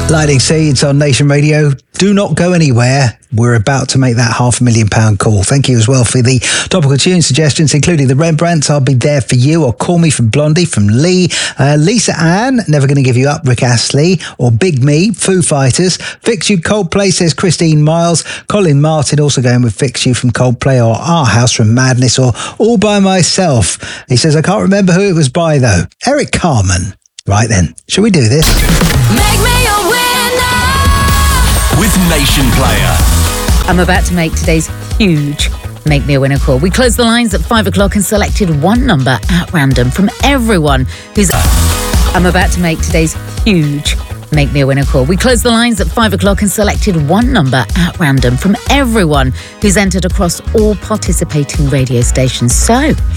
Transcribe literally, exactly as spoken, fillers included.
Lightning Seeds on Nation Radio. Do not go anywhere. We're about to make that half a million pound call. Thank you as well for the topical tune suggestions, including the Rembrandts, I'll Be There For You, or Call Me From Blondie from Lee. Uh, Lisa Ann, Never Gonna Give You Up, Rick Astley, or Big Me, Foo Fighters. Fix You, Coldplay, says Christine Miles. Colin Martin also going with Fix You from Coldplay, or Our House from Madness, or All By Myself. He says, I can't remember who it was by though. Eric Carmen. Right then, shall we do this? Make me a winner with Nation Player. I'm about to make today's huge Make Me a Winner call. We closed the lines at five o'clock and selected one number at random from everyone who's... I'm about to make today's huge Make Me a Winner call. We closed the lines at five o'clock and selected one number at random from everyone who's entered across all participating radio stations. So...